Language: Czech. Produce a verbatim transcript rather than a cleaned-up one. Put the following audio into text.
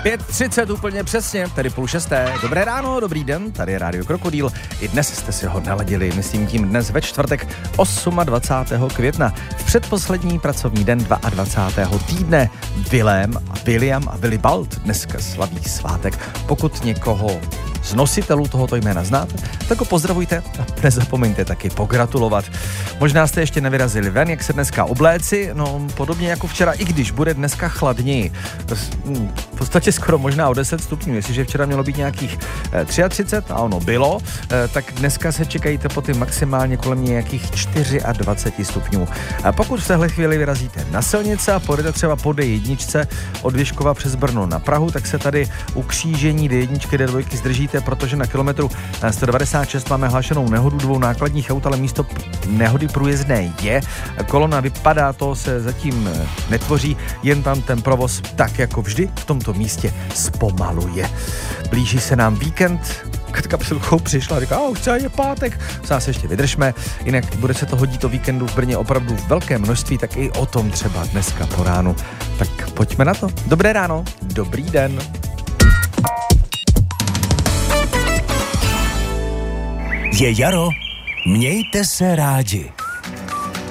pět třicet úplně přesně, tady půl šesté. Dobré ráno, dobrý den, tady je Rádio Krokodýl. I dnes jste si ho naladili, myslím tím dnes ve čtvrtek dvacátého osmého května. V předposlední pracovní den dvacátého druhého týdne. Vilém a William a Willibald dneska slaví svátek. Pokud někoho z nositelů tohoto jména znáte, tak ho pozdravujte a nezapomeňte taky pogratulovat. Možná jste ještě nevyrazili ven, jak se dneska obléci, no podobně jako včera, i když bude dneska chladněji. V podstatě skoro možná o deset stupňů, jestliže včera mělo být nějakých třicet tři a ono bylo, tak dneska se čekají teploty maximálně kolem nějakých dvacet čtyři stupňů. A pokud v téhle chvíli vyrazíte na silnici a pojedete třeba po D jedna od Vyškova přes Brno na Prahu, tak se tady u křížení D jedna D dva zdržíte, protože na kilometru sto devadesát šest máme hlášenou nehodu dvou nákladních aut, ale místo nehody průjezdné je. Kolona vypadá, to se zatím netvoří, jen tam ten provoz tak jako vždy v tomto místě zpomaluje. Blíží se nám víkend, Katka Pilchou přišla a říká, už třeba je pátek, zase ještě vydržme, jinak bude se to hodit o víkendu v Brně opravdu v velkém množství, tak i o tom třeba dneska po ránu. Tak pojďme na to. Dobré ráno, dobrý den. Je jaro, mějte se rádi.